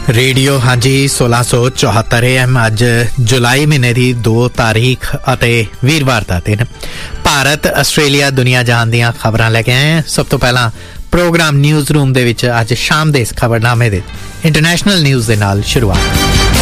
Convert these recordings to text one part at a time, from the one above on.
Radio हाँ जी 1674 AM अज जुलाई महीने की 2 तारीख ਅਤੇ ਵੀਰਵਾਰ ਦਾ ਦਿਨ ਭਾਰਤ ਆਸਟ੍ਰੇਲੀਆ ਦੁਨੀਆ ਜਹਾਨ ਦੀਆਂ ਖਬਰਾਂ ਲੈ ਕੇ ਆਏ ਹਾਂ। ਸਭ ਤੋਂ ਪਹਿਲਾਂ ਪ੍ਰੋਗਰਾਮ ਨਿਊਜ਼ ਰੂਮ ਦੇ ਵਿੱਚ ਅੱਜ ਸ਼ਾਮ ਦੇ ਇਸ ਖਬਰਨਾਮੇ ਦੇ ਇੰਟਰਨੈਸ਼ਨਲ ਨਿਊਜ਼ ਦੇ ਨਾਲ ਸ਼ੁਰੂਆਤ।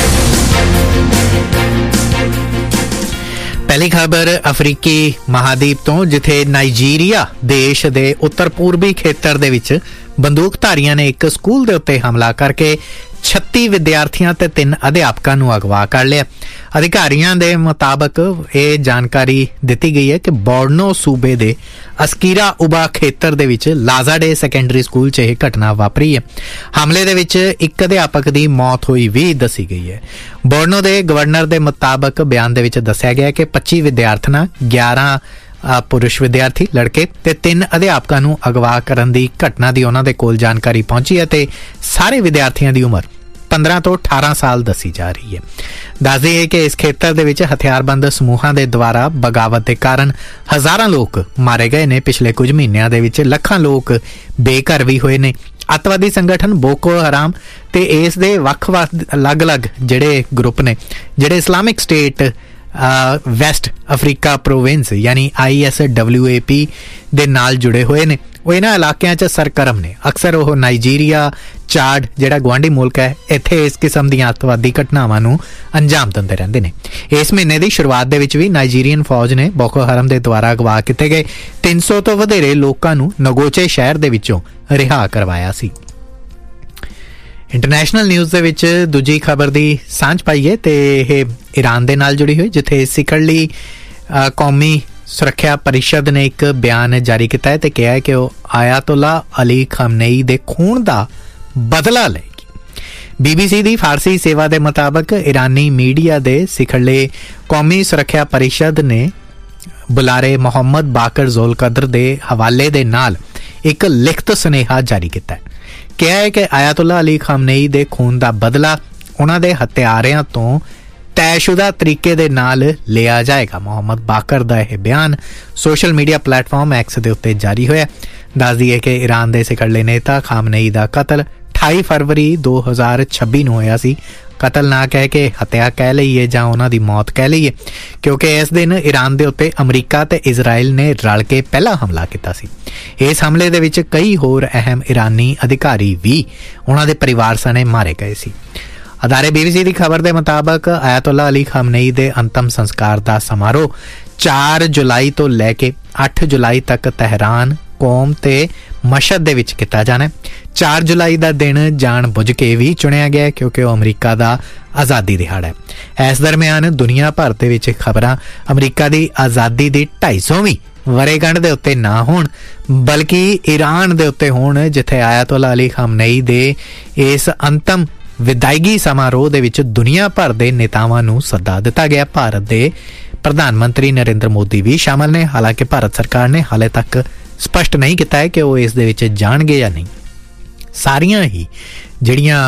ਪਹਿਲੀ ਖਬਰ ਅਫਰੀਕੀ ਮਹਾਦੀਪ ਤੋਂ, ਜਿੱਥੇ ਨਾਈਜੀਰੀਆ ਦੇਸ਼ ਦੇ ਉੱਤਰ ਪੂਰਬੀ ਖੇਤਰ ਦੇ ਵਿੱਚ ਬੰਦੂਕਧਾਰੀਆਂ ਨੇ ਇੱਕ ਸਕੂਲ ਦੇ ਉੱਤੇ ਹਮਲਾ ਕਰਕੇ 36 ਵਿਦਿਆਰਥੀਆਂ ਤੇ 3 ਅਧਿਆਪਕਾਂ ਨੂੰ ਅਗਵਾ ਕਰ ਲਿਆ। ਅਧਿਕਾਰੀਆਂ ਦੇ ਮੁਤਾਬਕ ਇਹ ਜਾਣਕਾਰੀ ਦਿੱਤੀ ਗਈ ਹੈ ਕਿ ਬੋਰਨੋ ਸੂਬੇ ਦੇ ਅਸਕੀਰਾ ਉਬਾ ਖੇਤਰ ਦੇ ਵਿੱਚ ਲਾਜ਼ਾਡੇ ਸੈਕੰਡਰੀ ਸਕੂਲ 'ਚ ਇਹ ਘਟਨਾ ਵਾਪਰੀ ਹੈ। ਹਮਲੇ ਦੇ ਵਿੱਚ ਇੱਕ ਅਧਿਆਪਕ ਦੀ ਮੌਤ ਹੋਈ ਵੀ ਦੱਸੀ ਗਈ ਹੈ। ਬੋਰਨੋ ਦੇ ਗਵਰਨਰ ਦੇ ਮੁਤਾਬਕ ਬਿਆਨ ਦੇ ਵਿੱਚ ਦੱਸਿਆ ਗਿਆ ਕਿ 25 ਵਿਦਿਆਰਥਣਾਂ, 11 ਪੁਰਸ਼ ਵਿਦਿਆਰਥੀ ਲੜਕੇ ਤੇ 3 ਅਧਿਆਪਕਾਂ ਨੂੰ ਅਗਵਾ ਕਰਨ ਦੀ ਘਟਨਾ ਦੀ ਉਹਨਾਂ ਦੇ ਕੋਲ ਜਾਣਕਾਰੀ ਪਹੁੰਚੀ ਹੈ ਤੇ ਸਾਰੇ ਵਿਦਿਆਰਥੀਆਂ ਦੀ ਉਮਰ 15 ਤੋਂ 18 ਸਾਲ ਦੱਸੀ ਜਾ ਰਹੀ ਹੈ। ਦੱਸ ਦਈਏ ਕਿ ਇਸ ਖੇਤਰ ਦੇ ਵਿੱਚ ਹਥਿਆਰਬੰਦ ਸਮੂਹਾਂ ਦੇ ਦੁਆਰਾ ਬਗਾਵਤ ਦੇ ਕਾਰਨ ਹਜ਼ਾਰਾਂ ਲੋਕ ਮਾਰੇ ਗਏ ਨੇ। ਪਿਛਲੇ ਕੁਝ ਮਹੀਨਿਆਂ ਦੇ ਵਿੱਚ ਲੱਖਾਂ ਲੋਕ ਬੇਘਰ ਵੀ ਹੋਏ ਨੇ। ਅੱਤਵਾਦੀ ਸੰਗਠਨ ਬੋਕੋ ਹਰਾਮ ਤੇ ਇਸ ਦੇ ਵੱਖ-ਵੱਖ ਅਲੱਗ-ਅਲੱਗ ਜਿਹੜੇ ਗਰੁੱਪ ਨੇ, ਜਿਹੜੇ Islamic state West Africa province ਯਾਨੀ ISWAP ਦੇ ਨਾਲ ਜੁੜੇ ਹੋਏ ਨੇ, ਉਹ ਇਹਨਾਂ ਇਲਾਕਿਆਂ 'ਚ ਸਰਗਰਮ ਨੇ। ਅਕਸਰ ਉਹ ਨਾਈਜੀਰੀਆ, ਚਾਡ ਜਿਹੜਾ ਗੁਆਂਢੀ ਮੁਲਕ ਹੈ, ਇੱਥੇ ਇਸ ਕਿਸਮ ਦੀਆਂ ਅੱਤਵਾਦੀ ਘਟਨਾਵਾਂ ਨੂੰ ਅੰਜਾਮ ਦਿੰਦੇ ਰਹਿੰਦੇ ਨੇ। ਇਸ ਮਹੀਨੇ ਦੀ ਸ਼ੁਰੂਆਤ ਦੇ ਵਿੱਚ ਵੀ ਨਾਈਜੀਰੀਅਨ ਫੌਜ ਨੇ ਬੋਕੋ ਹਰਮ ਦੇ ਦੁਆਰਾ ਅਗਵਾ ਕੀਤੇ ਗਏ 300 ਤੋਂ ਵਧੇਰੇ ਲੋਕਾਂ ਨੂੰ ਨਗੋਚੇ ਸ਼ਹਿਰ ਦੇ ਵਿੱਚੋਂ ਰਿਹਾ ਕਰਵਾਇਆ ਸੀ। ਇੰਟਰਨੈਸ਼ਨਲ ਨਿਊਜ਼ ਦੇ ਵਿੱਚ ਦੂਜੀ ਖਬਰ ਦੀ ਸਾਂਝ ਪਾਈਏ ਤੇ ਇਹ ਈਰਾਨ ਦੇ ਨਾਲ ਜੁੜੀ ਹੋਈ, ਜਿੱਥੇ ਸਿੱਖੜਲੀ ਕੌਮੀ ਸੁਰੱਖਿਆ ਪਰਿਸ਼ਦ ਨੇ ਇੱਕ ਬਿਆਨ ਜਾਰੀ ਕੀਤਾ ਹੈ ਤੇ ਕਿਹਾ ਹੈ ਕਿ ਉਹ ਆਇਤੁੱਲਾ ਅਲੀ ਖਮਨੇਈ ਦੇ ਖੂਨ ਦਾ ਬਦਲਾ ਲਏਗੀ। BBC ਦੀ ਫਾਰਸੀ ਸੇਵਾ ਦੇ ਮੁਤਾਬਕ ਇਰਾਨੀ ਮੀਡੀਆ ਦੇ ਸਿੱਖੜਲੇ ਕੌਮੀ ਸੁਰੱਖਿਆ ਪਰਿਸ਼ਦ ਨੇ ਬੁਲਾਰੇ ਮੁਹੰਮਦ ਬਾਕਰ ਜ਼ੋਲਕਦਰ ਦੇ ਹਵਾਲੇ ਦੇ ਨਾਲ ਇੱਕ ਲਿਖਤ ਸੁਨੇਹਾ ਜਾਰੀ ਕੀਤਾ ਹੈ। ਕਿਹਾ ਹੈ ਕਿ ਆਇਤੁੱਲਾ ਅਲੀ ਖਮਨੇਈ ਦੇ ਖੂਨ ਦਾ ਬਦਲਾ ਉਹਨਾਂ ਦੇ ਹਥਿਆਰਿਆਂ ਤੋਂ ਤੈਅਸ਼ੁਦਾ ਤਰੀਕੇ ਦੇ ਨਾਲ ਲਿਆ ਜਾਏਗਾ। ਮੁਹੰਮਦ ਬਾਕਰ ਦਾ ਇਹ ਬਿਆਨ ਸੋਸ਼ਲ ਮੀਡੀਆ ਪਲੇਟਫਾਰਮ ਐਕਸ ਦੇ ਉੱਤੇ ਜਾਰੀ ਹੋਇਆ। ਦੱਸ ਦਈਏ ਕਿ ਈਰਾਨ ਦੇ ਸਿਖੜਲੇ ਨੇਤਾ ਖਾਮਨੇਈ ਦਾ ਕਤਲ 28 ਫਰਵਰੀ 2026 ਨੂੰ ਹੋਇਆ ਸੀ। ਕਤਲ ਨਾ ਕਹਿ ਕੇ ਹੱਤਿਆ ਕਹਿ ਲਈਏ ਜਾਂ ਉਹਨਾਂ ਦੀ ਮੌਤ ਕਹਿ ਲਈਏ, ਕਿਉਂਕਿ ਇਸ ਦਿਨ ਈਰਾਨ ਦੇ ਉੱਤੇ ਅਮਰੀਕਾ ਤੇ ਇਜ਼ਰਾਈਲ ਨੇ ਰਲ ਕੇ ਪਹਿਲਾ ਹਮਲਾ ਕੀਤਾ ਸੀ। ਇਸ ਹਮਲੇ ਦੇ ਵਿੱਚ ਕਈ ਹੋਰ ਅਹਿਮ ਇਰਾਨੀ ਅਧਿਕਾਰੀ ਵੀ ਉਹਨਾਂ ਦੇ ਪਰਿਵਾਰ ਸਣੇ ਮਾਰੇ ਗਏ ਸੀ। ਅਦਾਰੇ BBC ਦੀ ਖਬਰ ਦੇ ਮੁਤਾਬਕ ਆਇਤੁੱਲਾ ਅਲੀ ਖਮਨੇਈ ਦੇ ਅੰਤਮ ਸੰਸਕਾਰ ਦਾ ਸਮਾਰੋਹ 4 ਜੁਲਾਈ ਤੋਂ ਲੈ ਕੇ 8 ਜੁਲਾਈ ਤੱਕ ਤਹਿਰਾਨ, ਕੋਮ ਤੇ ਮਸ਼ਹਦ ਦੇ ਵਿੱਚ ਕੀਤਾ ਜਾਣਾ ਹੈ। 4 ਜੁਲਾਈ ਦਾ ਦਿਨ ਜਾਣ ਬੁੱਝ ਕੇ ਵੀ ਚੁਣਿਆ ਗਿਆ ਕਿਉਂਕਿ ਉਹ ਅਮਰੀਕਾ ਦਾ ਆਜ਼ਾਦੀ ਦਿਹਾੜਾ ਹੈ। ਇਸ ਦਰਮਿਆਨ ਦੁਨੀਆ ਭਰ ਦੇ ਵਿੱਚ ਖਬਰਾਂ ਅਮਰੀਕਾ ਦੀ ਆਜ਼ਾਦੀ ਦੀ 250ਵੀਂ ਵਰ੍ਹੇਗੰਢ ਦੇ ਉੱਤੇ ਨਾ ਹੋਣ, ਬਲਕਿ ਈਰਾਨ ਦੇ ਉੱਤੇ ਹੋਣ, ਜਿੱਥੇ ਆਇਤੁੱਲਾ ਅਲੀ ਖਮਨੇਈ ਦੇ ਇਸ ਅੰਤਮ ਵਿਦਾਇਗੀ ਸਮਾਰੋਹ ਦੇ ਵਿੱਚ ਦੁਨੀਆ ਭਰ ਦੇ ਨੇਤਾਵਾਂ ਨੂੰ ਸੱਦਾ ਦਿੱਤਾ ਗਿਆ। ਭਾਰਤ ਦੇ ਪ੍ਰਧਾਨ ਮੰਤਰੀ ਨਰਿੰਦਰ ਮੋਦੀ ਵੀ ਸ਼ਾਮਲ ਨੇ। ਹਾਲਾਂਕਿ ਭਾਰਤ ਸਰਕਾਰ ਨੇ ਹਾਲੇ ਤੱਕ ਸਪਸ਼ਟ ਨਹੀਂ ਕੀਤਾ ਹੈ ਕਿ ਉਹ ਇਸ ਦੇ ਵਿੱਚ ਜਾਣਗੇ ਜਾਂ ਨਹੀਂ। ਸਾਰੀਆਂ ਹੀ ਜਿਹੜੀਆਂ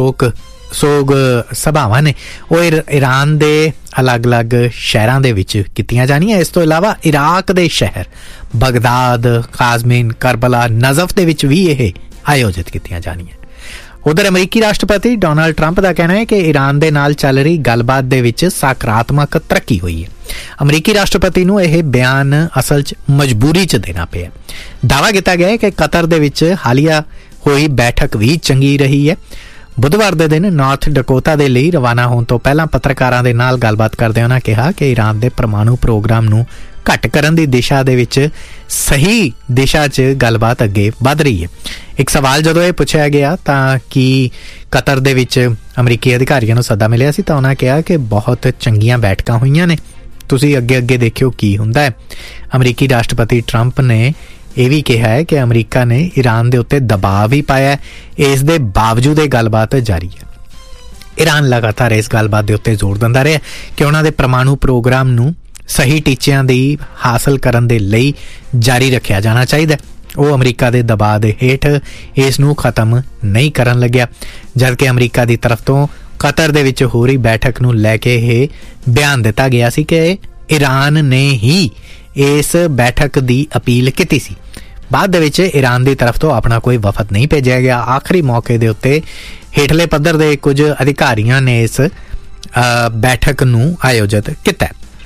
ਸੋਗ ਸਭਾਵਾਂ ਨੇ ਉਹ ਈਰਾਨ ਦੇ ਅਲੱਗ-ਅਲੱਗ ਸ਼ਹਿਰਾਂ ਦੇ ਵਿੱਚ ਕੀਤੀਆਂ ਜਾਣੀਆਂ। ਇਸ ਤੋਂ ਇਲਾਵਾ ਇਰਾਕ ਦੇ ਸ਼ਹਿਰ ਬਗਦਾਦ, ਕਾਜ਼ਮੀਨ, ਕਰਬਲਾ, ਨਜ਼ਫ ਦੇ ਵਿੱਚ ਵੀ ਇਹ ਆਯੋਜਿਤ ਕੀਤੀਆਂ ਜਾਣੀਆਂ। ਉਧਰ ਅਮਰੀਕੀ ਰਾਸ਼ਟਰਪਤੀ ਡੋਨਾਲਡ ਟਰੰਪ ਦਾ ਕਹਿਣਾ ਹੈ ਕਿ ਈਰਾਨ ਦੇ ਨਾਲ ਚੱਲ ਰਹੀ ਗੱਲਬਾਤ ਦੇ ਵਿੱਚ ਸਕਾਰਾਤਮਕ ਤਰੱਕੀ ਹੋਈ ਹੈ। ਅਮਰੀਕੀ ਰਾਸ਼ਟਰਪਤੀ ਨੂੰ ਇਹ ਬਿਆਨ ਅਸਲ 'ਚ ਮਜਬੂਰੀ 'ਚ ਦੇਣਾ ਪਿਆ। ਦਾਅਵਾ ਕੀਤਾ ਗਿਆ ਹੈ ਕਿ ਕਤਰ ਦੇ ਵਿੱਚ ਹਾਲੀਆ ਹੋਈ ਬੈਠਕ ਵੀ ਚੰਗੀ ਰਹੀ ਹੈ। ਬੁੱਧਵਾਰ ਦੇ ਦਿਨ ਨਾਰਥ ਡਕੋਟਾ ਦੇ ਲਈ ਰਵਾਨਾ ਹੋਣ ਤੋਂ ਪਹਿਲਾਂ ਪੱਤਰਕਾਰਾਂ ਦੇ ਨਾਲ ਗੱਲਬਾਤ ਕਰਦੇ ਉਹਨਾਂ ਕਿਹਾ ਕਿ ਈਰਾਨ ਦੇ ਪਰਮਾਣੂ ਪ੍ਰੋਗਰਾਮ ਨੂੰ ਘੱਟ ਕਰਨ ਦੀ ਦਿਸ਼ਾ ਦੇ ਵਿੱਚ ਸਹੀ ਦਿਸ਼ਾ 'ਚ ਗੱਲਬਾਤ ਅੱਗੇ ਵੱਧ ਰਹੀ ਹੈ। ਇੱਕ ਸਵਾਲ ਜਦੋਂ ਇਹ ਪੁੱਛਿਆ ਗਿਆ ਤਾਂ ਕਿ ਕਤਰ ਦੇ ਵਿੱਚ ਅਮਰੀਕੀ ਅਧਿਕਾਰੀਆਂ ਨੂੰ ਸੱਦਾ ਮਿਲਿਆ ਸੀ ਤਾਂ ਉਹਨਾਂ ਕਿਹਾ ਕਿ ਬਹੁਤ ਚੰਗੀਆਂ ਬੈਠਕਾਂ ਹੋਈਆਂ ਨੇ, ਤੁਸੀਂ ਅੱਗੇ ਦੇਖਿਓ ਕੀ ਹੁੰਦਾ ਹੈ। ਅਮਰੀਕੀ ਰਾਸ਼ਟਰਪਤੀ ਟਰੰਪ ਨੇ ਇਹ ਵੀ ਕਿਹਾ ਹੈ ਕਿ ਅਮਰੀਕਾ ਨੇ ਈਰਾਨ ਦੇ ਉੱਤੇ ਦਬਾਅ ਵੀ ਪਾਇਆ, ਇਸ ਦੇ ਬਾਵਜੂਦ ਇਹ ਗੱਲਬਾਤ ਜਾਰੀ ਹੈ। ਈਰਾਨ ਲਗਾਤਾਰ ਇਸ ਗੱਲਬਾਤ ਦੇ ਉੱਤੇ ਜ਼ੋਰ ਦਿੰਦਾ ਰਿਹਾ ਕਿ ਉਹਨਾਂ ਦੇ ਪਰਮਾਣੂ ਪ੍ਰੋਗਰਾਮ ਨੂੰ ਸਹੀ ਟੀਚਿਆਂ ਦੀ ਹਾਸਲ ਕਰਨ ਦੇ ਲਈ ਜਾਰੀ ਰੱਖਿਆ ਜਾਣਾ ਚਾਹੀਦਾ। ਉਹ ਅਮਰੀਕਾ ਦੇ ਦਬਾਅ ਦੇ ਹੇਠ ਇਸ ਨੂੰ ਖਤਮ ਨਹੀਂ ਕਰਨ ਲੱਗਿਆ, ਜਦਕਿ ਅਮਰੀਕਾ ਦੀ ਤਰਫ ਤੋਂ ਕਤਰ ਦੇ ਵਿੱਚ ਹੋ ਰਹੀ ਬੈਠਕ ਨੂੰ ਲੈ ਕੇ ਇਹ ਬਿਆਨ ਦਿੱਤਾ ਗਿਆ ਸੀ ਕਿ ਈਰਾਨ ਨੇ ਹੀ ਇਸ ਬੈਠਕ ਦੀ ਅਪੀਲ ਕੀਤੀ ਸੀ। ਬਾਅਦ ਦੇ ਵਿੱਚ ਈਰਾਨ ਦੀ ਤਰਫ ਤੋਂ ਆਪਣਾ ਕੋਈ ਵਫਦ ਨਹੀਂ ਭੇਜਿਆ ਗਿਆ। ਆਖਰੀ ਮੌਕੇ ਦੇ ਉੱਤੇ ਹੇਠਲੇ ਪੱਧਰ ਦੇ ਕੁਝ ਅਧਿਕਾਰੀਆਂ ਨੇ ਇਸ ਬੈਠਕ ਨੂੰ ਆਯੋਜਿਤ ਕੀਤਾ।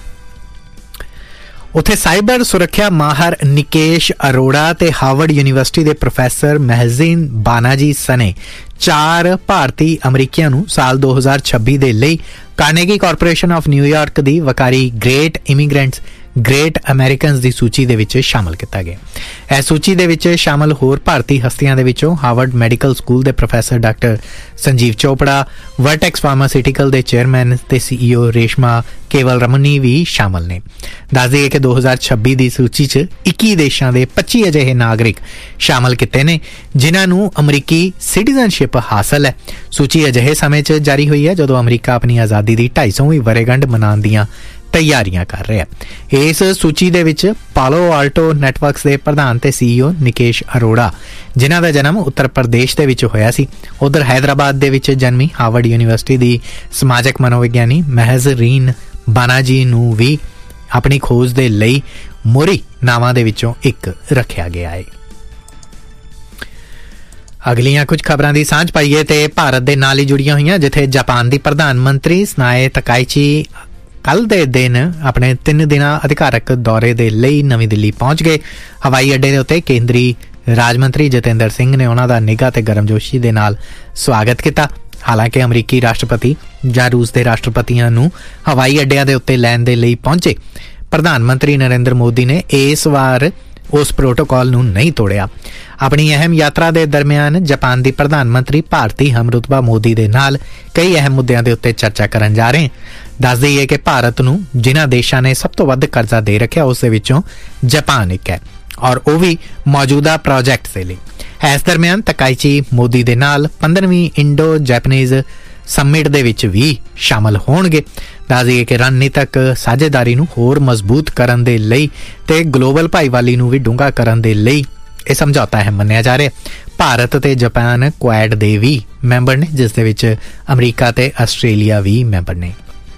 ਉੱਥੇ ਸਾਈਬਰ ਸੁਰੱਖਿਆ ਮਾਹਰ ਨਿਕੇਸ਼ ਅਰੋੜਾ ਤੇ ਹਾਰਵਰਡ ਯੂਨੀਵਰਸਿਟੀ ਦੇ ਪ੍ਰੋਫੈਸਰ ਮਹਿਜ਼ੀਨ ਬਾਨਾਜੀ ਸਣੇ 4 ਭਾਰਤੀ ਅਮਰੀਕੀਆਂ ਨੂੰ ਸਾਲ 2026 ਦੇ ਲਈ Carnegie corporation of New York the ਵਕਾਰੀ great immigrants great Americans ਦੀ ਸੂਚੀ ਦੇ ਵਿੱਚ ਸ਼ਾਮਲ ਕੀਤਾ ਗਿਆ। ਇਸ ਸੂਚੀ ਦੇ ਵਿੱਚ ਸ਼ਾਮਲ ਹੋਰ ਭਾਰਤੀ ਹਸਤੀਆਂ ਦੇ ਵਿੱਚੋਂ ਹਾਰਵਰਡ ਮੈਡੀਕਲ ਸਕੂਲ ਦੇ professor doctor Sanjeev Chopra, ਵਰਟੈਕਸ pharmaceutical ਦੇ ਚੇਅਰਮੈਨ ਤੇ CEO ਰੇਸ਼ਮਾ ਕੇਵਲ ਰਮਨੀ ਵੀ ਸ਼ਾਮਲ ਨੇ। ਦੱਸ ਦਈਏ ਕਿ 2026 ਦੀ ਸੂਚੀ 'ਚ 21 ਦੇਸ਼ਾਂ ਦੇ 25 ਅਜਿਹੇ ਨਾਗਰਿਕ ਸ਼ਾਮਲ ਕੀਤੇ ਨੇ ਜਿਨ੍ਹਾਂ ਨੂੰ ਅਮਰੀਕੀ ਸਿਟੀਜ਼ਨਸ਼ਿਪ ਹਾਸਲ ਹੈ। ਸੂਚੀ ਅਜਿਹੇ ਸਮੇਂ 'ਚ ਜਾਰੀ ਹੋਈ ਹੈ ਜਦੋਂ ਅਮਰੀਕਾ ਆਪਣੀ ਆਜ਼ਾਦੀ ਦੀ 250ਵੀਂ ਵਰ੍ਹੇਗੰਢ ਮਨਾਉਣ ਦੀਆਂ ਤਿਆਰੀਆਂ ਕਰ ਰਿਹਾ। ਇਸ ਸੂਚੀ ਦੇ ਵਿੱਚ ਪਾਲੋ ਆਲਟੋ ਨੈਟਵਰਕਸ ਦੇ ਪ੍ਰਧਾਨ ਤੇ CEO ਨਿਕੇਸ਼ ਅਰੋੜਾ, ਜਿਨ੍ਹਾਂ ਦਾ ਜਨਮ ਉੱਤਰ ਪ੍ਰਦੇਸ਼ ਦੇ ਵਿੱਚ ਹੋਇਆ ਸੀ। ਉਧਰ ਹੈਦਰਾਬਾਦ ਦੇ ਵਿੱਚ ਜਨਮੀ ਹਾਰਵਰਡ ਯੂਨੀਵਰਸਿਟੀ ਦੀ ਸਮਾਜਿਕ ਮਨੋਵਿਗਿਆਨੀ ਮਹਿਜ਼ਰੀਨ ਬਾਨਾਜੀ ਨੂੰ ਵੀ ਆਪਣੀ ਖੋਜ ਦੇ ਲਈ ਮੋਰੀ ਨਾਵਾਂ ਦੇ ਵਿੱਚੋਂ ਇੱਕ ਰੱਖਿਆ ਗਿਆ ਹੈ। ਅਗਲੀਆਂ ਕੁਝ ਖਬਰਾਂ ਦੀ ਸਾਂਝ ਪਾਈਏ ਤੇ ਭਾਰਤ ਦੇ ਨਾਲ ਹੀ ਜੁੜੀਆਂ ਹੋਈਆਂ, ਜਿੱਥੇ ਜਾਪਾਨ ਦੀ ਪ੍ਰਧਾਨ ਮੰਤਰੀ ਸਨਾਏ ਤਕਾਈਚੀ ਕੱਲ੍ਹ ਦੇ ਦਿਨ ਆਪਣੇ 3 ਦਿਨਾਂ ਅਧਿਕਾਰਕ ਦੌਰੇ ਦੇ ਲਈ ਨਵੀਂ ਦਿੱਲੀ ਪਹੁੰਚ ਗਏ। ਹਵਾਈ ਅੱਡੇ ਦੇ ਉੱਤੇ ਕੇਂਦਰੀ ਰਾਜ ਮੰਤਰੀ ਜਤਿੰਦਰ ਸਿੰਘ ਨੇ ਉਹਨਾਂ ਦਾ ਨਿੱਘਾ ਤੇ ਗਰਮਜੋਸ਼ੀ ਦੇ ਨਾਲ ਸਵਾਗਤ ਕੀਤਾ। ਹਾਲਾਂਕਿ ਅਮਰੀਕੀ ਰਾਸ਼ਟਰਪਤੀ ਜਾਂ ਰੂਸ ਦੇ ਰਾਸ਼ਟਰਪਤੀਆਂ ਨੂੰ ਹਵਾਈ ਅੱਡਿਆਂ ਦੇ ਉੱਤੇ ਲੈਣ ਦੇ ਲਈ ਪਹੁੰਚੇ ਪ੍ਰਧਾਨ ਮੰਤਰੀ ਨਰਿੰਦਰ ਮੋਦੀ ਨੇ ਇਸ ਵਾਰ ਉਸ ਪ੍ਰੋਟੋਕਾਲ ਨੂੰ ਨਹੀਂ ਤੋੜਿਆ। ਆਪਣੀ ਅਹਿਮ ਯਾਤਰਾ ਦੇ ਦਰਮਿਆਨ ਜਾਪਾਨ ਦੀ ਪ੍ਰਧਾਨ ਮੰਤਰੀ ਭਾਰਤੀ ਹਮਰੁਤਬਾ ਮੋਦੀ ਦੇ ਨਾਲ ਕਈ ਅਹਿਮ ਮੁੱਦਿਆਂ ਦੇ ਉੱਤੇ ਚਰਚਾ ਕਰਨ ਜਾ ਰਹੇ। ਦੱਸ ਦਈਏ ਕਿ ਭਾਰਤ ਨੂੰ ਜਿਨ੍ਹਾਂ ਦੇਸ਼ਾਂ ਨੇ ਸਭ ਤੋਂ ਵੱਧ ਕਰਜ਼ਾ ਦੇ ਰੱਖਿਆ ਉਸ ਦੇ ਵਿੱਚੋਂ ਜਾਪਾਨ ਇੱਕ ਹੈ, ਔਰ ਉਹ ਵੀ ਮੌਜੂਦਾ ਪ੍ਰੋਜੈਕਟ ਦੇ ਲਈ। ਇਸ ਦਰਮਿਆਨ ਤਕਾਈਚੀ ਮੋਦੀ ਦੇ ਨਾਲ 15ਵੀਂ ਇੰਡੋ ਜੈਪਨੀਜ਼ ਸਮਿਟ ਦੇ ਵਿੱਚ ਵੀ ਸ਼ਾਮਲ ਹੋਣਗੇ। ਦੱਸ ਦਈਏ ਕਿ ਰਣਨੀਤਕ ਸਾਝੇਦਾਰੀ ਨੂੰ ਹੋਰ ਮਜ਼ਬੂਤ ਕਰਨ ਦੇ ਲਈ ਤੇ ਗਲੋਬਲ ਭਾਈਵਾਲੀ ਨੂੰ ਵੀ ਡੂੰਘਾ ਕਰਨ ਦੇ ਲਈ ਇਹ ਸਮਝੌਤਾ ਹੈ ਮੰਨਿਆ ਜਾ ਰਿਹਾ। ਭਾਰਤ ਤੇ ਜਾਪਾਨ ਕੁਆਡ ਦੇ ਵੀ ਮੈਂਬਰ ਨੇ, ਜਿਸ ਦੇ ਵਿੱਚ ਅਮਰੀਕਾ ਤੇ ਆਸਟ੍ਰੇਲੀਆ ਵੀ ਮੈਂਬਰ ਨੇ।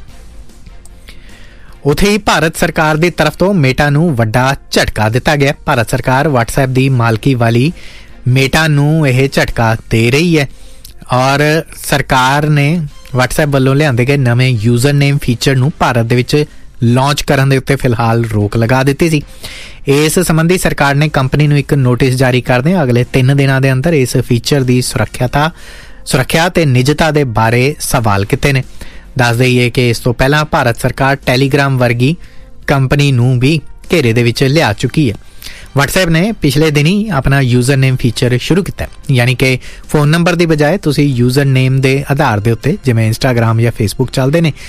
ਉੱਥੇ ਹੀ ਭਾਰਤ ਸਰਕਾਰ ਦੀ ਤਰਫ ਤੋਂ ਮੇਟਾ ਨੂੰ ਵੱਡਾ ਝਟਕਾ ਦਿੱਤਾ ਗਿਆ। ਭਾਰਤ ਸਰਕਾਰ WhatsApp ਦੀ ਮਾਲਕੀ ਵਾਲੀ ਮੇਟਾ ਨੂੰ ਇਹ ਝਟਕਾ ਦੇ ਰਹੀ ਹੈ, ਔਰ ਸਰਕਾਰ ਨੇ WhatsApp ਵੱਲੋਂ ਲਿਆਂਦੇ ਗਏ ਨਵੇਂ ਯੂਜ਼ਰ ਨੇਮ ਫੀਚਰ ਨੂੰ ਭਾਰਤ ਦੇ ਵਿੱਚ ਲਾਂਚ ਕਰਨ ਦੇ ਉੱਤੇ ਫਿਲਹਾਲ ਰੋਕ ਲਗਾ ਦਿੱਤੀ ਸੀ। ਇਸ ਸੰਬੰਧੀ ਸਰਕਾਰ ਨੇ ਕੰਪਨੀ ਨੂੰ ਇੱਕ ਨੋਟਿਸ ਜਾਰੀ ਕਰਦੇ ਅਗਲੇ 3 ਦਿਨਾਂ ਦੇ ਅੰਦਰ ਇਸ ਫੀਚਰ ਦੀ ਸੁਰੱਖਿਆ ਤੇ ਨਿੱਜਤਾ ਦੇ ਬਾਰੇ ਸਵਾਲ ਕੀਤੇ ਨੇ। ਦੱਸ ਦਈਏ ਕਿ ਇਸ ਤੋਂ ਪਹਿਲਾਂ ਭਾਰਤ ਸਰਕਾਰ ਟੈਲੀਗ੍ਰਾਮ ਵਰਗੀ ਕੰਪਨੀ ਨੂੰ ਵੀ ਘੇਰੇ ਦੇ ਵਿੱਚ ਲਿਆ ਚੁੱਕੀ ਹੈ। WhatsApp ਨੇ ਪਿਛਲੇ ਦਿਨੀ ਆਪਣਾ ਯੂਜ਼ਰ ਨੇਮ ਫੀਚਰ ਸ਼ੁਰੂ ਕੀਤਾ, ਯਾਨੀ ਕਿ ਫੋਨ ਨੰਬਰ ਦੀ ਬਜਾਏ ਤੁਸੀਂ ਯੂਜ਼ਰ ਨੇਮ ਦੇ ਆਧਾਰ ਦੇ ਉੱਤੇ ਜਿਵੇਂ ਇੰਸਟਾਗ੍ਰਾਮ ਜਾਂ ਫੇਸਬੁੱਕ ਚੱਲਦੇ ਨੇ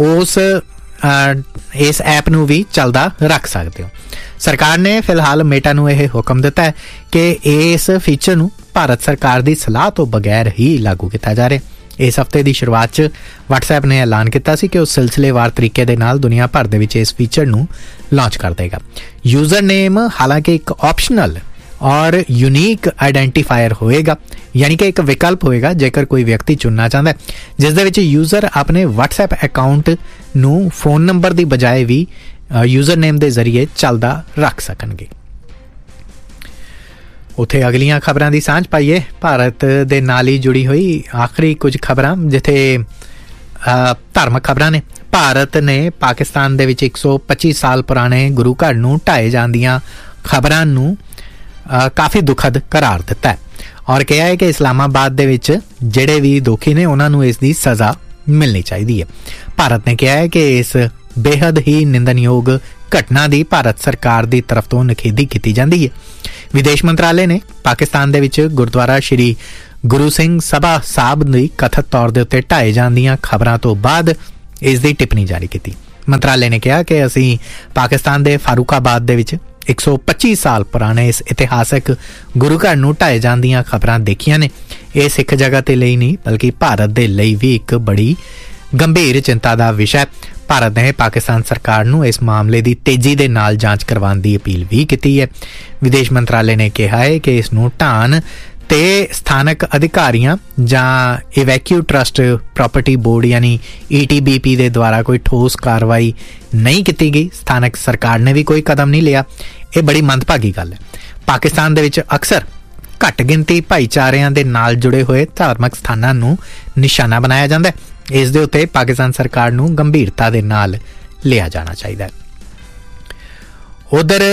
ਇਸ ਐਪ ਨੂੰ ਵੀ ਚੱਲਦਾ ਰੱਖ ਸਕਦੇ ਹੋ। ਸਰਕਾਰ ਨੇ ਫਿਲਹਾਲ ਮੇਟਾ ਨੂੰ ਇਹ ਹੁਕਮ ਦਿੱਤਾ ਹੈ ਕਿ ਇਸ ਫੀਚਰ ਨੂੰ ਭਾਰਤ ਸਰਕਾਰ ਦੀ ਸਲਾਹ ਤੋਂ ਬਗੈਰ ਹੀ ਲਾਗੂ ਕੀਤਾ ਜਾ ਰਿਹਾ। ਇਸ ਹਫ਼ਤੇ ਦੀ ਸ਼ੁਰੂਆਤ 'ਚ WhatsApp ਨੇ ਐਲਾਨ ਕੀਤਾ ਸੀ ਕਿ ਉਹ ਸਿਲਸਿਲੇਵਾਰ ਤਰੀਕੇ ਦੇ ਨਾਲ ਦੁਨੀਆ ਭਰ ਦੇ ਵਿੱਚ ਇਸ ਫੀਚਰ ਨੂੰ ਲਾਂਚ ਕਰ ਦੇਗਾ। ਯੂਜ਼ਰ ਨੇਮ ਹਾਲਾਂਕਿ ਇੱਕ ਆਪਸ਼ਨਲ ਔਰ ਯੂਨੀਕ ਆਈਡੈਂਟੀਫਾਇਰ ਹੋਏਗਾ, ਯਾਨੀ ਕਿ ਇੱਕ ਵਿਕਲਪ ਹੋਏਗਾ ਜੇਕਰ ਕੋਈ ਵਿਅਕਤੀ ਚੁਣਨਾ ਚਾਹੁੰਦਾ ਹੈ, ਜਿਸ ਦੇ ਵਿੱਚ ਯੂਜ਼ਰ ਆਪਣੇ WhatsApp ਅਕਾਊਂਟ ਨੂੰ ਫੋਨ ਨੰਬਰ ਦੀ ਬਜਾਏ ਵੀ ਯੂਜ਼ਰ ਨੇਮ ਦੇ ਜ਼ਰੀਏ ਚੱਲਦਾ ਰੱਖ ਸਕਣਗੇ। ਉੱਥੇ ਅਗਲੀਆਂ ਖਬਰਾਂ ਦੀ ਸਾਂਝ ਪਾਈਏ ਭਾਰਤ ਦੇ ਨਾਲ ਹੀ ਜੁੜੀ ਹੋਈ ਆਖਰੀ ਕੁਝ ਖਬਰਾਂ, ਜਿੱਥੇ ਧਾਰਮਿਕ ਖਬਰਾਂ ਨੇ। ਭਾਰਤ ਨੇ ਪਾਕਿਸਤਾਨ ਦੇ ਵਿੱਚ 125 ਸਾਲ ਪੁਰਾਣੇ ਗੁਰੂ ਘਰ ਨੂੰ ਢਾਏ ਜਾਣ ਦੀਆਂ ਖਬਰਾਂ ਨੂੰ ਕਾਫੀ ਦੁਖਦ ਕਰਾਰ ਦਿੱਤਾ ਹੈ ਔਰ ਕਿਹਾ ਹੈ ਕਿ ਇਸਲਾਮਾਬਾਦ ਦੇ ਵਿੱਚ ਜਿਹੜੇ ਵੀ ਦੋਖੀ ਨੇ ਉਹਨਾਂ ਨੂੰ ਇਸ ਦੀ ਸਜ਼ਾ ਮਿਲਣੀ ਚਾਹੀਦੀ ਹੈ। ਭਾਰਤ ਨੇ ਕਿਹਾ ਹੈ ਕਿ ਇਸ ਬੇਹੱਦ ਹੀ ਨਿੰਦਨਯੋਗ ਘਟਨਾ ਦੀ ਭਾਰਤ ਸਰਕਾਰ ਦੀ ਤਰਫ ਤੋਂ ਨਿਖੇਧੀ ਕੀਤੀ ਜਾਂਦੀ ਹੈ। ਵਿਦੇਸ਼ ਮੰਤਰਾਲੇ ਨੇ ਪਾਕਿਸਤਾਨ ਦੇ ਵਿੱਚ ਗੁਰਦੁਆਰਾ ਸ਼੍ਰੀ ਗੁਰੂ ਸਿੰਘ ਸਭਾ ਸਾਹਿਬ ਦੀ ਕਥਿਤ ਤੌਰ ਦੇ ਉੱਤੇ ਢਾਏ ਜਾਣ ਦੀਆਂ ਖਬਰਾਂ ਤੋਂ ਬਾਅਦ ਇਸ ਦੀ ਟਿੱਪਣੀ ਜਾਰੀ ਕੀਤੀ। ਮੰਤਰਾਲੇ ਨੇ ਕਿਹਾ ਕਿ ਅਸੀਂ ਪਾਕਿਸਤਾਨ ਦੇ ਫਾਰੂਕਾਬਾਦ ਦੇ ਵਿੱਚ 125 ਸਾਲ ਪੁਰਾਣੇ ਇਸ ਇਤਿਹਾਸਕ ਗੁਰੂ ਘਰ ਨੂੰ ਢਾਏ ਜਾਣ ਦੀਆਂ ਖਬਰਾਂ ਦੇਖੀਆਂ ਨੇ। ਇਹ ਸਿੱਖ ਜਗਤ ਦੇ ਲਈ ਨਹੀਂ ਬਲਕਿ ਭਾਰਤ ਦੇ ਲਈ ਵੀ ਇੱਕ ਬੜੀ ਗੰਭੀਰ ਚਿੰਤਾ ਦਾ ਵਿਸ਼ਾ। ਭਾਰਤ ਨੇ ਪਾਕਿਸਤਾਨ ਸਰਕਾਰ ਨੂੰ ਇਸ ਮਾਮਲੇ ਦੀ ਤੇਜ਼ੀ ਦੇ ਨਾਲ ਜਾਂਚ ਕਰਵਾਉਣ ਦੀ ਅਪੀਲ ਵੀ ਕੀਤੀ ਹੈ। ਵਿਦੇਸ਼ ਮੰਤਰਾਲੇ ਨੇ ਕਿਹਾ ਹੈ ਕਿ ਇਸ ਨੂੰ ਢਾਣ ਤੇ ਸਥਾਨਕ ਅਧਿਕਾਰੀਆਂ ਜਾਂ ਇਵੈਕਿਊ ਟਰਸਟ ਪ੍ਰਾਪਰਟੀ ਬੋਰਡ ਯਾਨੀ ETBP ਦੇ ਦੁਆਰਾ ਕੋਈ ਠੋਸ ਕਾਰਵਾਈ ਨਹੀਂ ਕੀਤੀ ਗਈ। ਸਥਾਨਕ ਸਰਕਾਰ ਨੇ ਵੀ ਕੋਈ ਕਦਮ ਨਹੀਂ ਲਿਆ। ਇਹ ਬੜੀ ਮੰਦਭਾਗੀ ਗੱਲ ਹੈ। ਪਾਕਿਸਤਾਨ ਦੇ ਵਿੱਚ ਅਕਸਰ ਘੱਟ ਗਿਣਤੀ ਭਾਈਚਾਰਿਆਂ ਦੇ ਨਾਲ ਜੁੜੇ ਹੋਏ ਧਾਰਮਿਕ ਸਥਾਨਾਂ ਨੂੰ ਨਿਸ਼ਾਨਾ ਬਣਾਇਆ ਜਾਂਦਾ ਹੈ। ਇਸ ਦੇ ਉੱਤੇ ਪਾਕਿਸਤਾਨ ਸਰਕਾਰ ਨੂੰ ਗੰਭੀਰਤਾ ਦੇ ਨਾਲ ਲਿਆ ਜਾਣਾ ਚਾਹੀਦਾ ਹੈ। ਉਧਰ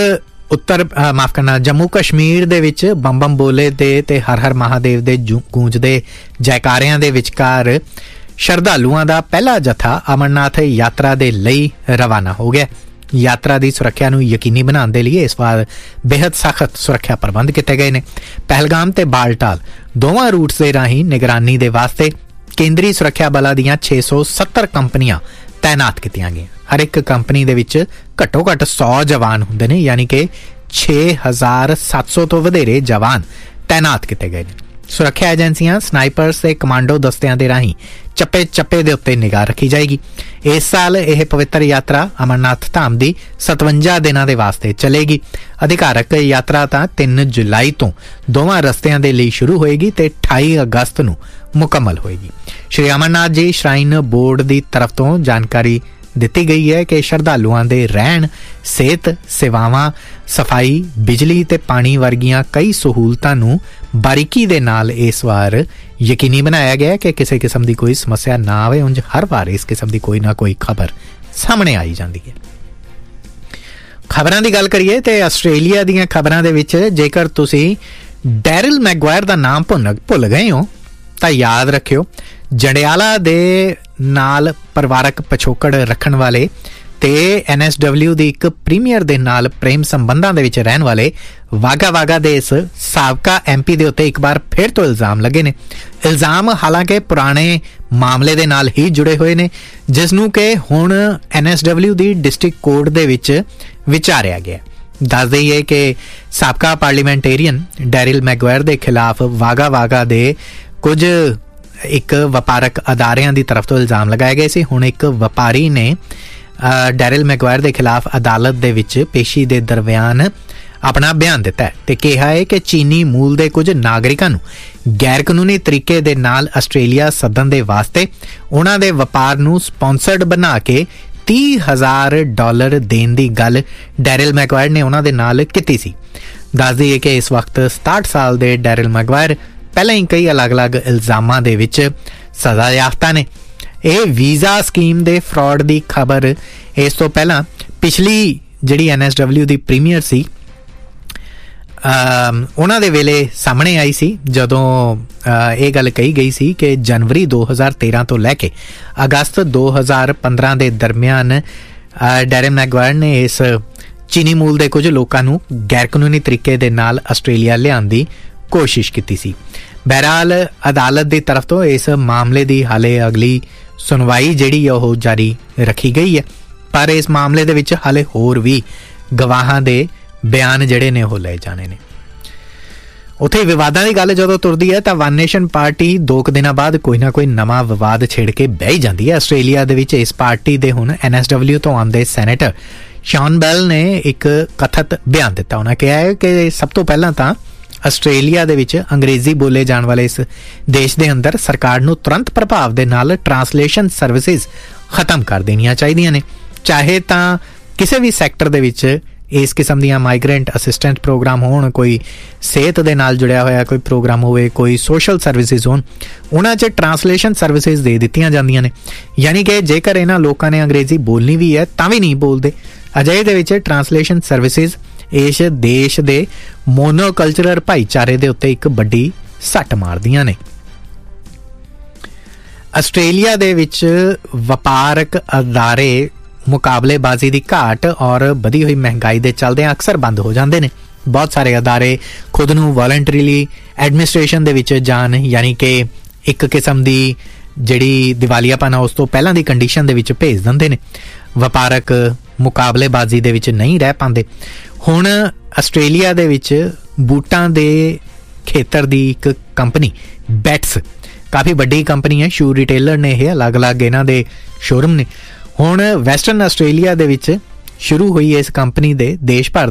ਜੰਮੂ ਕਸ਼ਮੀਰ ਦੇ ਵਿੱਚ ਬੰਬਮ ਬੋਲੇ ਦੇ ਤੇ ਹਰ ਹਰ ਮਹਾਦੇਵ ਦੇ ਗੂੰਜਦੇ ਜੈਕਾਰਿਆਂ ਦੇ ਵਿਚਕਾਰ ਸ਼ਰਧਾਲੂਆਂ ਦਾ ਪਹਿਲਾ ਜਥਾ ਅਮਰਨਾਥ ਯਾਤਰਾ ਦੇ ਲਈ ਰਵਾਨਾ ਹੋ ਗਿਆ। ਯਾਤਰਾ ਦੀ ਸੁਰੱਖਿਆ ਨੂੰ ਯਕੀਨੀ ਬਣਾਉਣ ਦੇ ਲਈ ਇਸ ਵਾਰ ਬੇहद ਸਖਤ ਸੁਰੱਖਿਆ ਪ੍ਰਬੰਧ ਕੀਤੇ ਗਏ ਨੇ। ਪਹਿਲਗਾਮ ਤੇ ਬਾਲਟਾਲ ਦੋਵਾਂ ਰੂਟਸ ਦੇ ਰਾਹੀਂ ਨਿਗਰਾਨੀ ਦੇ ਵਾਸਤੇ ਕੇਂਦਰੀ ਸੁਰੱਖਿਆ ਬਲਾਂ ਦੀਆਂ 670 ਕੰਪਨੀਆਂ ਤਾਇਨਾਤ ਕੀਤੀਆਂ ਗਈਆਂ। ਹਰ ਇੱਕ ਕੰਪਨੀ ਦੇ ਵਿੱਚ ਘੱਟੋ ਘੱਟ 100 ਜਵਾਨ ਹੁੰਦੇ ਨੇ, ਯਾਨੀ ਕਿ 6700 ਤੋਂ ਵਧੇਰੇ ਜਵਾਨ ਤਾਇਨਾਤ ਕੀਤੇ ਗਏ ਨੇ। ਸੁਰੱਖਿਆ ਏਜੰਸੀਆਂ ਸਨਾਈਪਰਸ ਤੇ ਕਮਾਂਡੋ ਦਸਤਿਆਂ ਦੇ ਰਾਹੀਂ ਚੱਪੇ ਚੱਪੇ ਦੇ ਉੱਤੇ ਨਿਗਾਹ ਰੱਖੀ ਜਾਏਗੀ। ਇਸ ਸਾਲ ਇਹ ਪਵਿੱਤਰ ਯਾਤਰਾ ਅਮਰਨਾਥ ਧਾਮ ਦੀ 57 ਦਿਨਾਂ ਦੇ ਵਾਸਤੇ ਚੱਲੇਗੀ। ਅਧਿਕਾਰਕ ਯਾਤਰਾ ਤਾਂ 3 ਜੁਲਾਈ ਤੋਂ ਦੋਵਾਂ ਰਸਤਿਆਂ ਦੇ ਲਈ ਸ਼ੁਰੂ ਹੋਏਗੀ ਤੇ 28 ਅਗਸਤ ਨੂੰ ਮੁਕੰਮਲ ਹੋਏਗੀ। ਸ਼੍ਰੀ ਅਮਰਨਾਥ ਜੀ ਸ਼ਰਾਈਨ ਬੋਰਡ ਦੀ ਤਰਫ ਤੋਂ ਜਾਣਕਾਰੀ ਦਿੱਤੀ ਗਈ ਹੈ ਕਿ ਸ਼ਰਧਾਲੂਆਂ ਦੇ ਰਹਿਣ, ਸਿਹਤ ਸੇਵਾਵਾਂ, ਸਫਾਈ, ਬਿਜਲੀ ਤੇ ਪਾਣੀ ਵਰਗੀਆਂ ਕਈ ਸਹੂਲਤਾਂ ਨੂੰ ਬਾਰੀਕੀ ਦੇ ਨਾਲ ਇਸ ਵਾਰ ਯਕੀਨੀ ਬਣਾਇਆ ਗਿਆ ਕਿ ਕਿਸੇ ਕਿਸਮ ਦੀ ਕੋਈ ਸਮੱਸਿਆ ਨਾ ਆਵੇ। ਉਂਝ ਹਰ ਵਾਰ ਇਸ ਕਿਸਮ ਦੀ ਕੋਈ ਨਾ ਕੋਈ ਖਬਰ ਸਾਹਮਣੇ ਆਈ ਜਾਂਦੀ ਹੈ। ਖਬਰਾਂ ਦੀ ਗੱਲ ਕਰੀਏ ਤੇ ਆਸਟ੍ਰੇਲੀਆ ਦੀਆਂ ਖਬਰਾਂ ਦੇ ਵਿੱਚ ਜੇਕਰ ਤੁਸੀਂ ਡੈਰਿਲ ਮੈਗਵਾਇਰ ਦਾ ਨਾਮ ਭੁੱਲ ਗਏ ਹੋ ਤਾਂ ਯਾਦ ਰੱਖਿਓ, ਜੰਡਿਆਲਾ ਦੇ ਨਾਲ ਪਰਿਵਾਰਕ ਪਿਛੋਕੜ ਰੱਖਣ ਵਾਲੇ ਤੇ NSW ਦੀ ਇੱਕ ਪ੍ਰੀਮੀਅਰ ਦੇ ਨਾਲ ਪ੍ਰੇਮ ਸੰਬੰਧਾਂ ਦੇ ਵਿੱਚ ਰਹਿਣ ਵਾਲੇ ਵਾਗਾ ਦੇ ਇਸ ਸਾਬਕਾ MP ਦੇ ਉੱਤੇ ਇੱਕ ਵਾਰ ਫਿਰ ਤੋਂ ਇਲਜ਼ਾਮ ਲੱਗੇ ਨੇ। ਇਲਜ਼ਾਮ ਹਾਲਾਂਕਿ ਪੁਰਾਣੇ ਮਾਮਲੇ ਦੇ ਨਾਲ ਹੀ ਜੁੜੇ ਹੋਏ ਨੇ, ਜਿਸ ਨੂੰ ਕਿ ਹੁਣ NSW ਦੀ ਡਿਸਟ੍ਰਿਕਟ ਕੋਰਟ ਦੇ ਵਿੱਚ ਵਿਚਾਰਿਆ ਗਿਆ। ਦੱਸ ਦਈਏ ਕਿ ਸਾਬਕਾ ਪਾਰਲੀਮੈਂਟੇਰੀਅਨ ਡੈਰਿਲ ਮੈਗਵਾਇਰ ਦੇ ਖਿਲਾਫ ਵਾਗਾ ਦੇ ਕੁਝ ਇੱਕ ਵਪਾਰਕ ਅਦਾਰਿਆਂ ਦੀ ਤਰਫ ਤੋਂ ਇਲਜ਼ਾਮ ਲਗਾਏ ਗਏ ਸੀ। ਹੁਣ ਇੱਕ ਵਪਾਰੀ ਨੇ ਡੈਰਿਲ ਮੈਗਵਾਇਰ ਦੇ ਖਿਲਾਫ ਅਦਾਲਤ ਦੇ ਵਿੱਚ ਪੇਸ਼ੀ ਦੇ ਦਰਮਿਆਨ ਆਪਣਾ ਬਿਆਨ ਦਿੱਤਾ ਹੈ ਤੇ ਕਿਹਾ ਹੈ ਕਿ ਚੀਨੀ ਮੂਲ ਦੇ ਕੁਝ ਨਾਗਰਿਕਾਂ ਨੂੰ ਗੈਰ ਕਾਨੂੰਨੀ ਤਰੀਕੇ ਦੇ ਨਾਲ ਆਸਟ੍ਰੇਲੀਆ ਸੱਦਣ ਦੇ ਵਾਸਤੇ ਉਹਨਾਂ ਦੇ ਵਪਾਰ ਨੂੰ ਸਪਾਂਸਰਡ ਬਣਾ ਕੇ $30,000 ਦੇਣ ਦੀ ਗੱਲ ਡੈਰਿਲ ਮੈਗਵਾਇਰ ਨੇ ਉਹਨਾਂ ਦੇ ਨਾਲ ਕੀਤੀ ਸੀ। ਦੱਸ ਦਈਏ ਕਿ ਇਸ ਵਕਤ 67 ਸਾਲ ਦੇ ਡੈਰਿਲ ਮੈਗਵਾਇਰ ਪਹਿਲਾਂ ਹੀ ਕਈ ਅਲੱਗ-ਅਲੱਗ ਇਲਜ਼ਾਮਾਂ ਦੇ ਵਿੱਚ ਸਜ਼ਾ ਯਾਫਤਾ ਨੇ। ਇਹ ਵੀਜ਼ਾ ਸਕੀਮ ਦੇ ਫਰਾਡ ਦੀ ਖਬਰ ਇਸ ਤੋਂ ਪਹਿਲਾਂ ਪਿਛਲੀ ਜਿਹੜੀ NSW ਦੀ ਪ੍ਰੀਮੀਅਰ ਸੀ ਉਹਨਾਂ ਦੇ ਵੇਲੇ ਸਾਹਮਣੇ ਆਈ ਸੀ, ਜਦੋਂ ਇਹ ਗੱਲ ਕਹੀ ਗਈ ਸੀ ਕਿ ਜਨਵਰੀ 2013 ਤੋਂ ਲੈ ਕੇ ਅਗਸਤ 2015 ਦੇ ਦਰਮਿਆਨ ਡੈਰਿਲ ਮੈਗਵਾਇਰ ਨੇ ਇਸ ਚੀਨੀ ਮੂਲ ਦੇ ਕੁਝ ਲੋਕਾਂ ਨੂੰ ਗੈਰ ਕਾਨੂੰਨੀ ਤਰੀਕੇ ਦੇ ਨਾਲ ਆਸਟ੍ਰੇਲੀਆ ਲਿਆਉਣ ਦੀ ਕੋਸ਼ਿਸ਼ ਕੀਤੀ ਸੀ। ਬਹਰਹਾਲ ਅਦਾਲਤ ਦੀ ਤਰਫ ਤੋਂ ਇਸ ਮਾਮਲੇ ਦੀ ਹਾਲੇ ਅਗਲੀ ਸੁਣਵਾਈ ਜਿਹੜੀ ਉਹ ਜਾਰੀ ਰੱਖੀ ਗਈ ਹੈ, ਪਰ ਇਸ ਮਾਮਲੇ ਦੇ ਵਿੱਚ ਹਾਲੇ ਹੋਰ ਵੀ ਗਵਾਹਾਂ ਦੇ ਬਿਆਨ ਜਿਹੜੇ ਨੇ ਉਹ ਲਏ ਜਾਣੇ ਨੇ। ਉੱਥੇ ਵਿਵਾਦਾਂ ਦੀ ਗੱਲ ਜਦੋਂ ਤੁਰਦੀ ਹੈ ਤਾਂ ਵਨ ਨੇਸ਼ਨ ਪਾਰਟੀ 2 ਦਿਨਾਂ ਬਾਅਦ ਕੋਈ ਨਾ ਕੋਈ ਨਵਾਂ ਵਿਵਾਦ ਛੇੜ ਕੇ ਬਹਿ ਜਾਂਦੀ ਹੈ। ਆਸਟ੍ਰੇਲੀਆ ਦੇ ਵਿੱਚ ਇਸ ਪਾਰਟੀ ਦੇ ਹੁਣ NSW ਤੋਂ ਆਉਂਦੇ ਸੈਨੇਟਰ ਸ਼ੌਨ ਬੈਲ ਨੇ ਇੱਕ ਕਥਿਤ ਬਿਆਨ ਦਿੱਤਾ। ਉਹਨਾਂ ਕਿਹਾ ਹੈ ਕਿ ਸਭ ਤੋਂ ਪਹਿਲਾਂ ਤਾਂ ਆਸਟ੍ਰੇਲੀਆ ਦੇ ਵਿੱਚ ਅੰਗਰੇਜ਼ੀ ਬੋਲੇ ਜਾਣ ਵਾਲੇ ਇਸ ਦੇਸ਼ ਦੇ ਅੰਦਰ ਸਰਕਾਰ ਨੂੰ ਤੁਰੰਤ ਪ੍ਰਭਾਵ ਦੇ ਨਾਲ ਟਰਾਂਸਲੇਸ਼ਨ ਸਰਵਿਸਿਜ਼ ਖਤਮ ਕਰ ਦੇਣੀਆਂ ਚਾਹੀਦੀਆਂ ਨੇ, ਚਾਹੇ ਤਾਂ ਕਿਸੇ ਵੀ ਸੈਕਟਰ ਦੇ ਵਿੱਚ ਇਸ ਕਿਸਮ ਦੀਆਂ ਮਾਈਗ੍ਰੈਂਟ ਅਸਿਸਟੈਂਟ ਪ੍ਰੋਗਰਾਮ ਹੋਣ, ਕੋਈ ਸਿਹਤ ਦੇ ਨਾਲ ਜੁੜਿਆ ਹੋਇਆ ਕੋਈ ਪ੍ਰੋਗਰਾਮ ਹੋਵੇ, ਕੋਈ ਸੋਸ਼ਲ ਸਰਵਿਸਿਜ਼ ਹੋਣ, ਉਹਨਾਂ 'ਚ ਟਰਾਂਸਲੇਸ਼ਨ ਸਰਵਿਸਿਜ਼ ਦੇ ਦਿੱਤੀਆਂ ਜਾਂਦੀਆਂ ਨੇ। ਯਾਨੀ ਕਿ ਜੇਕਰ ਇਹਨਾਂ ਲੋਕਾਂ ਨੇ ਅੰਗਰੇਜ਼ੀ ਬੋਲਣੀ ਵੀ ਹੈ ਤਾਂ ਵੀ ਨਹੀਂ ਬੋਲਦੇ। ਅਜਿਹੇ ਦੇ ਵਿੱਚ ਟਰਾਂਸਲੇਸ਼ਨ ਸਰਵਿਸਿਜ਼ ਇਸ ਦੇਸ਼ ਦੇ ਮੋਨੋਕਲਚਰਲ ਭਾਈਚਾਰੇ ਦੇ ਉੱਤੇ ਇੱਕ ਵੱਡੀ ਸੱਟ ਮਾਰਦੀਆਂ ਨੇ। ਆਸਟ੍ਰੇਲੀਆ ਦੇ ਵਿੱਚ ਵਪਾਰਕ ਅਦਾਰੇ ਮੁਕਾਬਲੇਬਾਜ਼ੀ ਦੀ ਘਾਟ ਔਰ ਵਧੀ ਹੋਈ ਮਹਿੰਗਾਈ ਦੇ ਚੱਲਦਿਆਂ ਅਕਸਰ ਬੰਦ ਹੋ ਜਾਂਦੇ ਨੇ। ਬਹੁਤ ਸਾਰੇ ਅਦਾਰੇ ਖੁਦ ਨੂੰ ਵੋਲੰਟਰੀਲੀ ਐਡਮਿਨਿਸਟ੍ਰੇਸ਼ਨ ਦੇ ਵਿੱਚ ਜਾਣ, ਯਾਨੀ ਕਿ ਇੱਕ ਕਿਸਮ ਦੀ ਜਿਹੜੀ ਦਿਵਾਲੀਆਪਨ ਉਸ ਤੋਂ ਪਹਿਲਾਂ ਦੀ ਕੰਡੀਸ਼ਨ ਦੇ ਵਿੱਚ ਭੇਜ ਦਿੰਦੇ ਨੇ। ਵਪਾਰਕ ਮੁਕਾਬਲੇਬਾਜ਼ੀ ਦੇ ਵਿੱਚ ਨਹੀਂ ਰਹਿ ਪਾਉਂਦੇ। ਹੁਣ ਆਸਟ੍ਰੇਲੀਆ ਦੇ ਵਿੱਚ ਬੂਟਾਂ ਦੇ ਖੇਤਰ ਦੀ ਇੱਕ ਕੰਪਨੀ ਬੈਟਸ, ਕਾਫੀ ਵੱਡੀ ਕੰਪਨੀ ਹੈ, ਸ਼ੂ ਰਿਟੇਲਰ ਨੇ ਇਹ, ਅਲੱਗ-ਅਲੱਗ ਇਹਨਾਂ ਦੇ ਸ਼ੋਰੂਮ ਨੇ। ਹੁਣ ਵੈਸਟਰਨ ਆਸਟ੍ਰੇਲੀਆ ਦੇ ਵਿੱਚ ਸ਼ੁਰੂ ਹੋਈ ਇਸ ਕੰਪਨੀ ਦੇ ਦੇਸ਼ ਭਰ